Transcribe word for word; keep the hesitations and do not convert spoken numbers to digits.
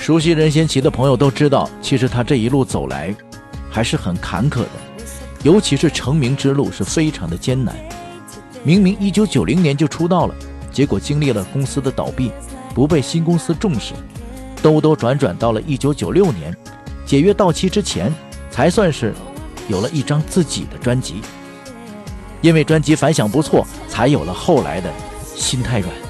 熟悉任贤齐的朋友都知道，其实他这一路走来还是很坎坷的，尤其是成名之路是非常的艰难。明明一九九零年就出道了，结果经历了公司的倒闭，不被新公司重视，兜兜转转到了一九九六年，解约到期之前，才算是有了一张自己的专辑。因为专辑反响不错，才有了后来的心太软。